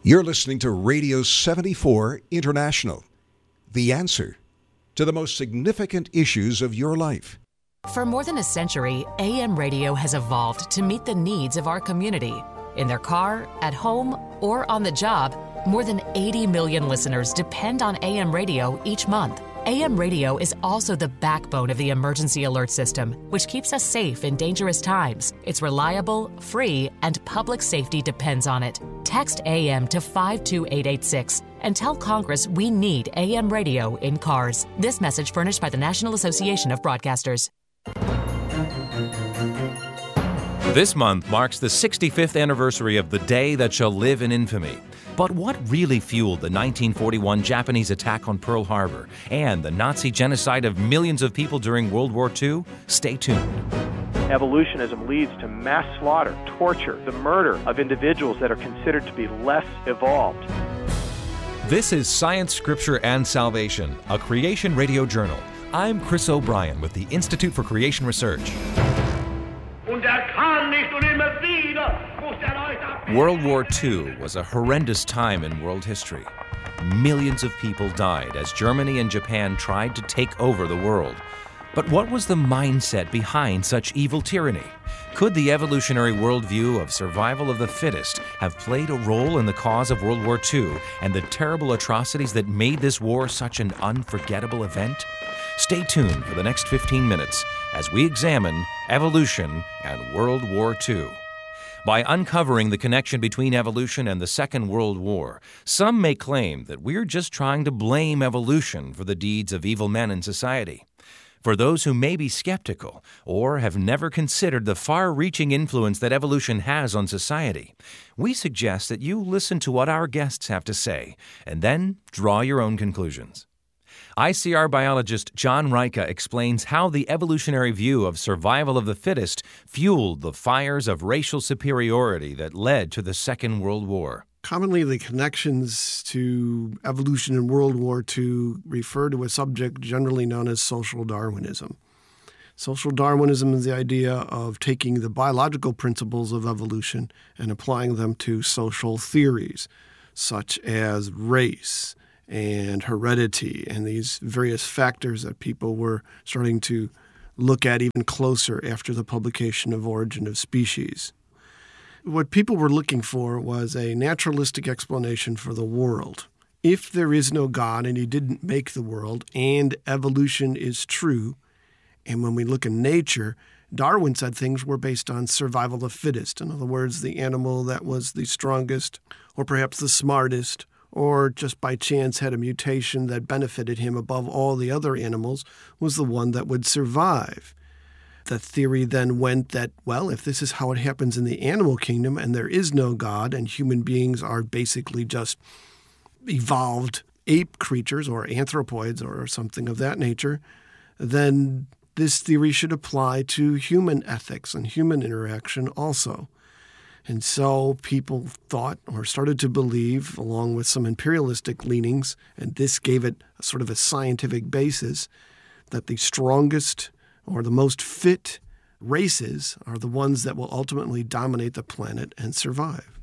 You're listening to Radio 74 International, the answer to the most significant issues of your life. For more than a century, AM radio has evolved to meet the needs of our community. In their car, at home, or on the job, more than 80 million listeners depend on AM radio each month. AM radio is also the backbone of the emergency alert system, which keeps us safe in dangerous times. It's reliable, free, and public safety depends on it. Text AM to 52886 and tell Congress we need AM radio in cars. This message furnished by the National Association of Broadcasters. This month marks the 65th anniversary of the day that shall live in infamy. But what really fueled the 1941 Japanese attack on Pearl Harbor and the Nazi genocide of millions of people during World War II? Stay tuned. Evolutionism leads to mass slaughter, torture, the murder of individuals that are considered to be less evolved. This is Science, Scripture, and Salvation, a Creation Radio Journal. I'm Chris O'Brien with the Institute for Creation Research. World War II was a horrendous time in world history. Millions of people died as Germany and Japan tried to take over the world. But what was the mindset behind such evil tyranny? Could the evolutionary worldview of survival of the fittest have played a role in the cause of World War II and the terrible atrocities that made this war such an unforgettable event? Stay tuned for the next 15 minutes as we examine evolution and World War II. By uncovering the connection between evolution and the Second World War, some may claim that we're just trying to blame evolution for the deeds of evil men in society. For those who may be skeptical or have never considered the far-reaching influence that evolution has on society, we suggest that you listen to what our guests have to say and then draw your own conclusions. ICR biologist John Ryka explains how the evolutionary view of survival of the fittest fueled the fires of racial superiority that led to the Second World War. Commonly, the connections to evolution in World War II refer to a subject generally known as social Darwinism. Social Darwinism is the idea of taking the biological principles of evolution and applying them to social theories, such as race and heredity and these various factors that people were starting to look at even closer after the publication of Origin of Species. What people were looking for was a naturalistic explanation for the world. If there is no God and he didn't make the world and evolution is true, and when we look in nature, Darwin said things were based on survival of the fittest. In other words, the animal that was the strongest or perhaps the smartest or just by chance had a mutation that benefited him above all the other animals was the one that would survive. The theory then went that, well, if this is how it happens in the animal kingdom and there is no God and human beings are basically just evolved ape creatures or anthropoids or something of that nature, then this theory should apply to human ethics and human interaction also. And so people thought or started to believe, along with some imperialistic leanings, and this gave it sort of a scientific basis, that the strongest or the most fit races are the ones that will ultimately dominate the planet and survive.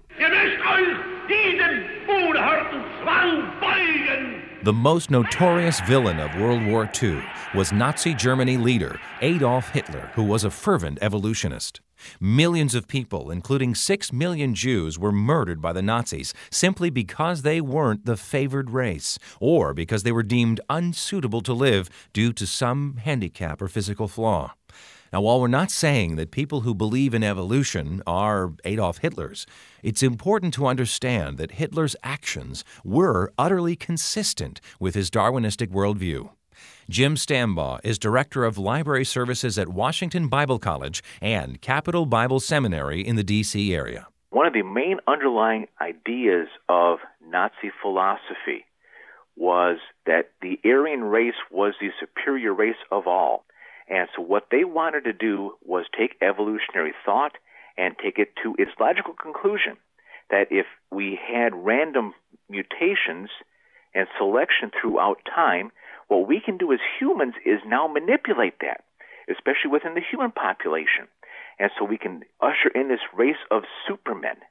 The most notorious villain of World War II was Nazi Germany leader Adolf Hitler, who was a fervent evolutionist. Millions of people, including 6 million Jews, were murdered by the Nazis simply because they weren't the favored race or because they were deemed unsuitable to live due to some handicap or physical flaw. Now, while we're not saying that people who believe in evolution are Adolf Hitlers, it's important to understand that Hitler's actions were utterly consistent with his Darwinistic worldview. Jim Stambaugh is Director of Library Services at Washington Bible College and Capital Bible Seminary in the D.C. area. One of the main underlying ideas of Nazi philosophy was that the Aryan race was the superior race of all. And so what they wanted to do was take evolutionary thought and take it to its logical conclusion that if we had random mutations and selection throughout time, what we can do as humans is now manipulate that, especially within the human population. And so we can usher in this race of supermen.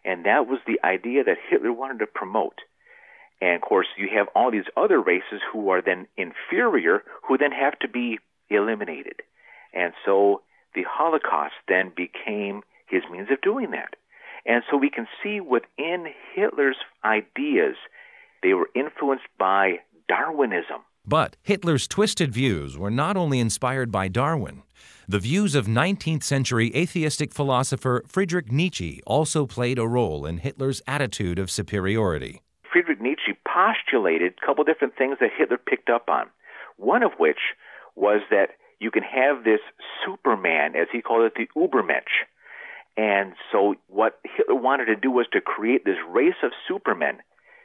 And that was the idea that Hitler wanted to promote. And, of course, you have all these other races who are then inferior, who then have to be eliminated. And so the Holocaust then became his means of doing that. And so we can see within Hitler's ideas, they were influenced by Darwinism. But Hitler's twisted views were not only inspired by Darwin. The views of 19th century atheistic philosopher Friedrich Nietzsche also played a role in Hitler's attitude of superiority. Friedrich Nietzsche postulated a couple different things that Hitler picked up on, one of which was that you can have this Superman, as he called it, the Übermensch. And so what Hitler wanted to do was to create this race of supermen.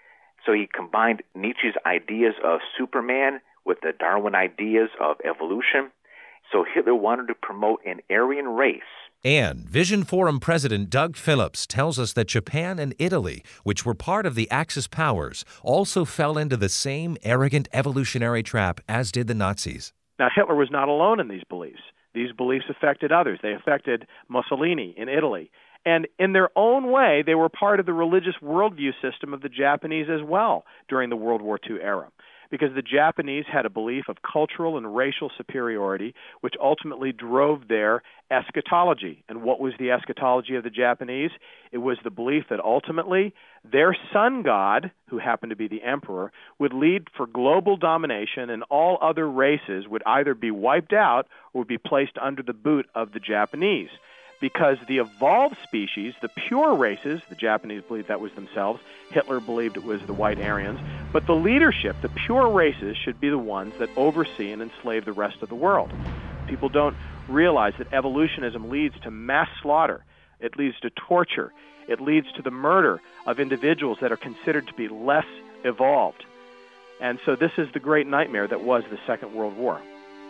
So he combined Nietzsche's ideas of Superman with the Darwin ideas of evolution. So Hitler wanted to promote an Aryan race. And Vision Forum President Doug Phillips tells us that Japan and Italy, which were part of the Axis powers, also fell into the same arrogant evolutionary trap as did the Nazis. Now, Hitler was not alone in these beliefs. These beliefs affected others. They affected Mussolini in Italy. And in their own way, they were part of the religious worldview system of the Japanese as well during the World War II era, because the Japanese had a belief of cultural and racial superiority, which ultimately drove their eschatology. And what was the eschatology of the Japanese? It was the belief that ultimately their sun god, who happened to be the emperor, would lead for global domination, and all other races would either be wiped out or would be placed under the boot of the Japanese. Because the evolved species, the pure races, the Japanese believed that was themselves, Hitler believed it was the white Aryans, but the leadership, the pure races, should be the ones that oversee and enslave the rest of the world. People don't realize that evolutionism leads to mass slaughter. It leads to torture. It leads to the murder of individuals that are considered to be less evolved. And so this is the great nightmare that was the Second World War.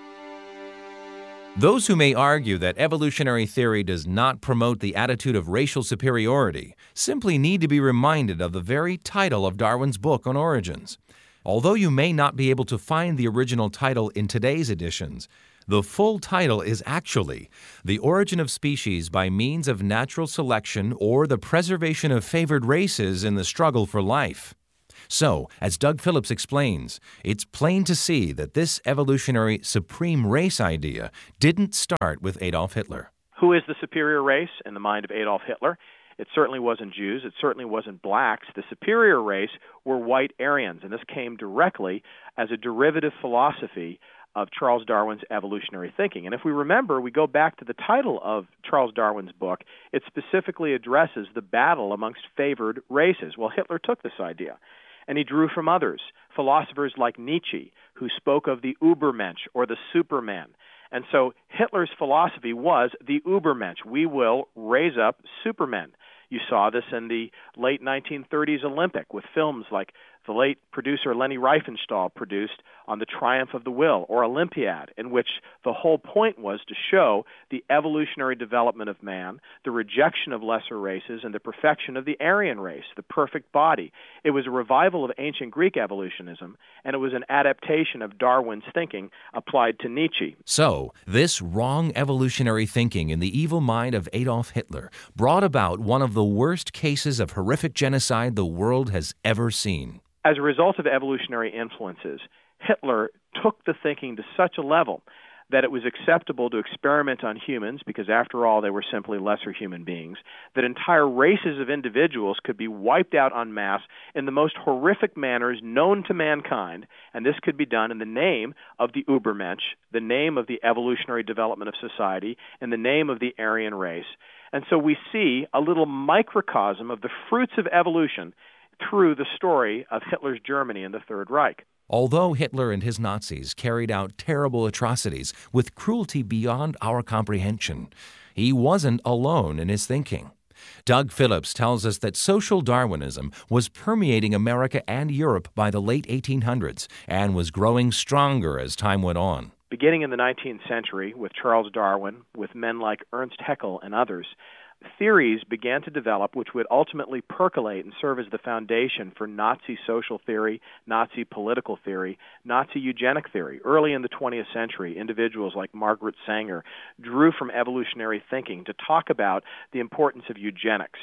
Those who may argue that evolutionary theory does not promote the attitude of racial superiority simply need to be reminded of the very title of Darwin's book on origins. Although you may not be able to find the original title in today's editions, the full title is actually The Origin of Species by Means of Natural Selection or the Preservation of Favored Races in the Struggle for Life. So, as Doug Phillips explains, it's plain to see that this evolutionary supreme race idea didn't start with Adolf Hitler. Who is the superior race in the mind of Adolf Hitler? It certainly wasn't Jews. It certainly wasn't blacks. The superior race were white Aryans, and this came directly as a derivative philosophy of Charles Darwin's evolutionary thinking. And if we remember, we go back to the title of Charles Darwin's book, it specifically addresses the battle amongst favored races. Well, Hitler took this idea, and he drew from others, philosophers like Nietzsche, who spoke of the Übermensch, or the Superman. And so Hitler's philosophy was the Übermensch. We will raise up supermen. You saw this in the late 1930s Olympic with films like the late producer Leni Riefenstahl produced on the Triumph of the Will, or Olympiad, in which the whole point was to show the evolutionary development of man, the rejection of lesser races, and the perfection of the Aryan race, the perfect body. It was a revival of ancient Greek evolutionism, and it was an adaptation of Darwin's thinking applied to Nietzsche. So, this wrong evolutionary thinking in the evil mind of Adolf Hitler brought about one of the worst cases of horrific genocide the world has ever seen. As a result of evolutionary influences, Hitler took the thinking to such a level that it was acceptable to experiment on humans, because after all, they were simply lesser human beings, that entire races of individuals could be wiped out en masse in the most horrific manners known to mankind, and this could be done in the name of the Übermensch, the name of the evolutionary development of society, in the name of the Aryan race. And so we see a little microcosm of the fruits of evolution through the story of Hitler's Germany and the Third Reich. Although Hitler and his Nazis carried out terrible atrocities with cruelty beyond our comprehension, he wasn't alone in his thinking. Doug Phillips tells us that social Darwinism was permeating America and Europe by the late 1800s and was growing stronger as time went on. Beginning in the 19th century with Charles Darwin, with men like Ernst Haeckel and others, theories began to develop which would ultimately percolate and serve as the foundation for Nazi social theory, Nazi political theory, Nazi eugenic theory. Early in the 20th century, individuals like Margaret Sanger drew from evolutionary thinking to talk about the importance of eugenics.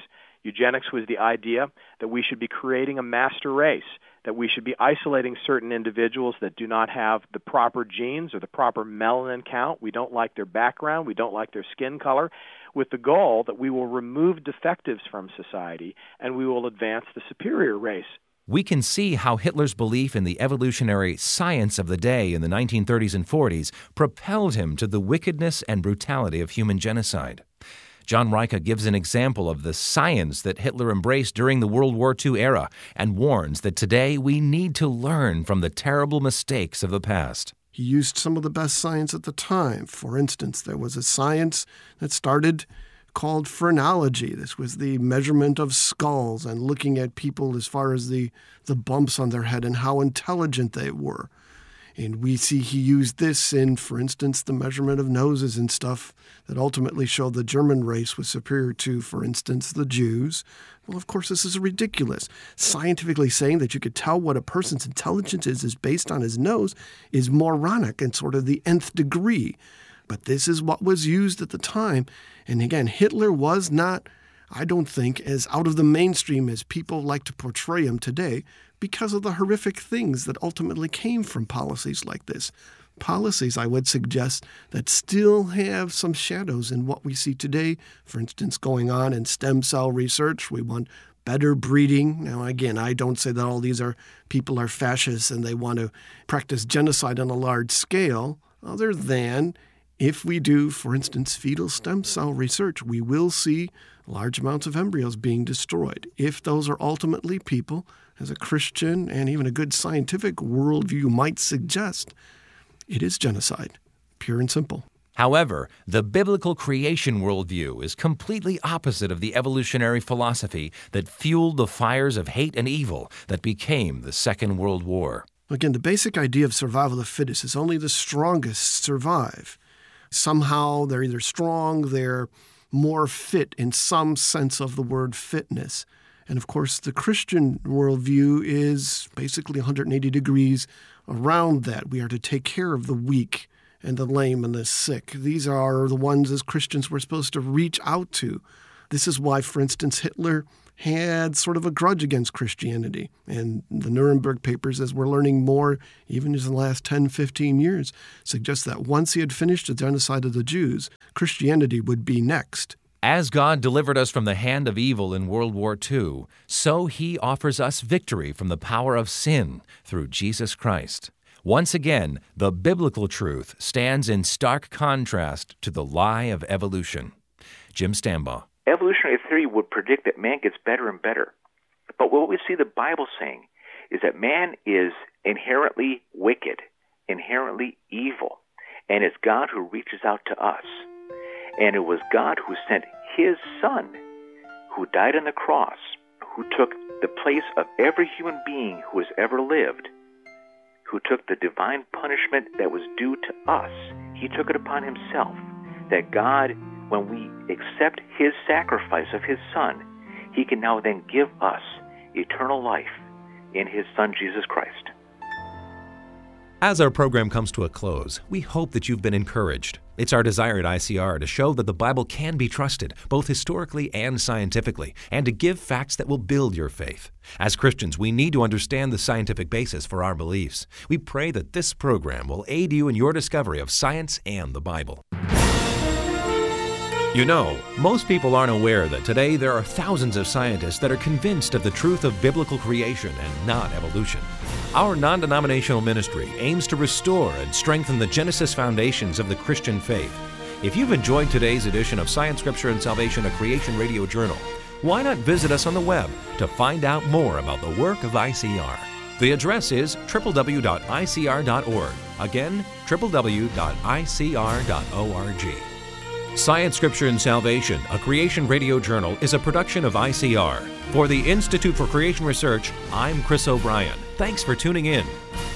Eugenics was the idea that we should be creating a master race, that we should be isolating certain individuals that do not have the proper genes or the proper melanin count. We don't like their background. We don't like their skin color, with the goal that we will remove defectives from society and we will advance the superior race. We can see how Hitler's belief in the evolutionary science of the day in the 1930s and 40s propelled him to the wickedness and brutality of human genocide. John Reicha gives an example of the science that Hitler embraced during the World War II era and warns that today we need to learn from the terrible mistakes of the past. He used some of the best science at the time. For instance, there was a science that started called phrenology. This was the measurement of skulls and looking at people as far as the bumps on their head and how intelligent they were. And we see he used this in, for instance, the measurement of noses and stuff that ultimately showed the German race was superior to, for instance, the Jews. Well, of course, this is ridiculous. Scientifically saying that you could tell what a person's intelligence is based on his nose is moronic and sort of the nth degree. But this is what was used at the time. And again, Hitler was not, I don't think, as out of the mainstream as people like to portray him today because of the horrific things that ultimately came from policies like this. Policies, I would suggest, that still have some shadows in what we see today. For instance, going on in stem cell research, we want better breeding. Now, again, I don't say that all these people are fascists and they want to practice genocide on a large scale, other than if we do, for instance, fetal stem cell research, we will see large amounts of embryos being destroyed. If those are ultimately people, as a Christian and even a good scientific worldview might suggest, it is genocide, pure and simple. However, the biblical creation worldview is completely opposite of the evolutionary philosophy that fueled the fires of hate and evil that became the Second World War. Again, the basic idea of survival of the fittest is only the strongest survive. Somehow they're either strong, they're more fit in some sense of the word fitness. And of course, the Christian worldview is basically 180 degrees around that. We are to take care of the weak and the lame and the sick. These are the ones as Christians we're supposed to reach out to. This is why, for instance, Hitler had sort of a grudge against Christianity. And the Nuremberg Papers, as we're learning more, even in the last 10, 15 years, suggest that once he had finished the genocide of the Jews, Christianity would be next. As God delivered us from the hand of evil in World War II, so He offers us victory from the power of sin through Jesus Christ. Once again, the biblical truth stands in stark contrast to the lie of evolution. Jim Stambaugh. Evolutionary theory would predict that man gets better and better. But what we see the Bible saying is that man is inherently wicked, inherently evil, and it's God who reaches out to us. And it was God who sent His Son, who died on the cross, who took the place of every human being who has ever lived, who took the divine punishment that was due to us. He took it upon Himself, that God, when we accept His sacrifice of His Son, He can now then give us eternal life in His Son, Jesus Christ. As our program comes to a close, we hope that you've been encouraged. It's our desire at ICR to show that the Bible can be trusted, both historically and scientifically, and to give facts that will build your faith. As Christians, we need to understand the scientific basis for our beliefs. We pray that this program will aid you in your discovery of science and the Bible. You know, most people aren't aware that today there are thousands of scientists that are convinced of the truth of biblical creation and not evolution. Our non-denominational ministry aims to restore and strengthen the Genesis foundations of the Christian faith. If you've enjoyed today's edition of Science, Scripture, and Salvation, a Creation Radio Journal, why not visit us on the web to find out more about the work of ICR? The address is www.icr.org. Again, www.icr.org. Science, Scripture, and Salvation, a Creation Radio Journal, is a production of ICR. For the Institute for Creation Research, I'm Chris O'Brien. Thanks for tuning in.